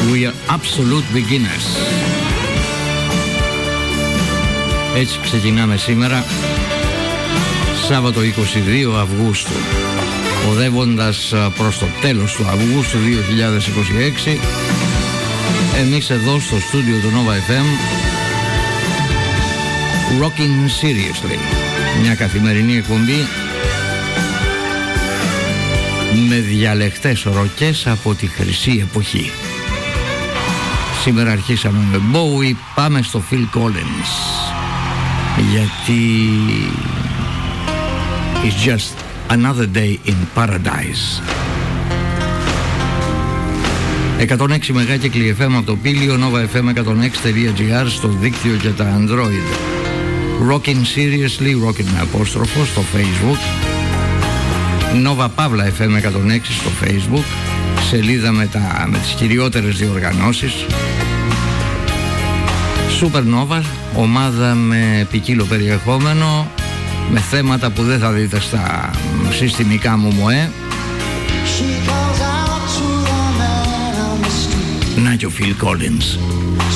We are absolute beginners. Έτσι ξεκινάμε σήμερα, Σάββατο 22 Αυγούστου, οδεύοντας προς το τέλος του Αυγούστου 2026. Εμείς εδώ στο στούντιο του Nova FM, Rocking Seriously, μια καθημερινή εκπομπή με διαλεκτές ροκές από τη χρυσή εποχή. Σήμερα αρχίσαμε με Bowie, πάμε στο Phil Collins, γιατί it's just another day in paradise. 106 μεγάκυκλοι FM από το Πήλιο, novafm106.gr στο δίκτυο και τα Android. Rocking Seriously, Rocking με απόστροφο στο Facebook. Nova Pavla FM 106 στο Facebook, σελίδα με τις κυριότερες διοργανώσεις. Supernova, ομάδα με ποικίλο περιεχόμενο, με θέματα που δεν θα δείτε στα συστημικά μου ΜΟΕ. Να και ο Phil Collins.